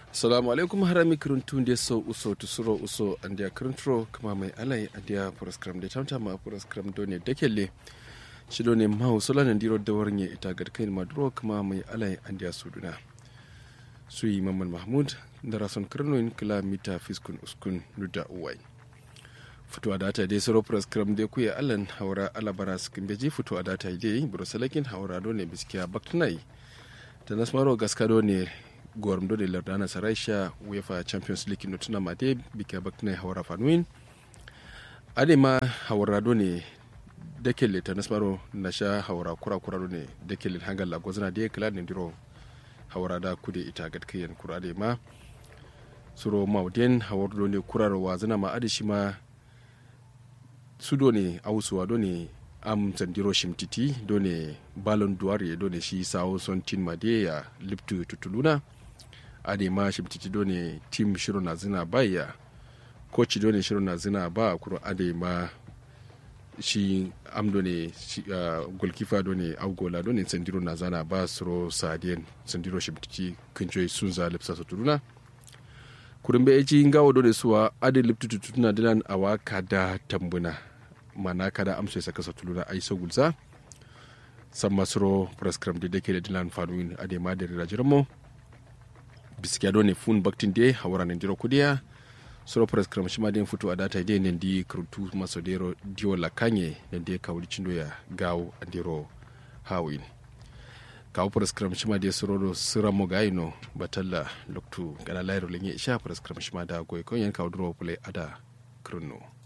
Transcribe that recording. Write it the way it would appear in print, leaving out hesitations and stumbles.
Assalamu alaikum harami kiruntu da so uso tusuro uso andiya kirintro kama mai alai andiya proskram da tamta ma proskram do ne dakelle shi do ne mahu solan ndiro da warnye ita gadkain maduro kama mai alai andiya suduna suyi mamman mahmud da rason kirnoin kilomita fiskun uskun nuda uwai fito a data dai soro proskram da kuya alan haura alabara skin beji fito a data dai brosalakin haura do ne biskiya baktunai da nasmaro gaskado ne gormdo de lardana saraisha UEFA Champions League no tuna mate bika bakne hawara fanuin adema hawara do ne dekele ta nasmaro nasha hawara kura ne dekele hangal la gozna de kala ne diro hawara da kude ita gatkiyan kura de ma suro mauden hawar do ne kurar wazana ma adishi ma sudo ne awusuwa do ne am zandiro shimtiti do ne Ballon d'Or do ne shi sawo son tin made ya liptu tutuluna ade ma shimtiti do ne team shiro na zina baya coach do ne shiro na zina ba kuro ade ma shi am do ne goalkeeper do ne augola do ne zandiro na zana ba suro sadien zandiro shimtiti kunjoy sunza lipsa tutuluna kurumbe eji ngawo do ne suwa ade liptu tutuluna dilan awaka da tambuna mana kada amsa saka satuluna ai sogulsa samma suro prescribe de deke de dilan fanuin ade ma de rajirmo biskiado ne fun baktin de hawara ne diro kudiya suro prescribe shima de futu adata de ne di krutu masodero dio lakanye ne de kawli cindo ya gawo andiro hawin kawo prescribe shima de suro do sira mo gaino batalla loktu gala lairo lenye sha prescribe shima da goy ko yan kawo dro play ada kruno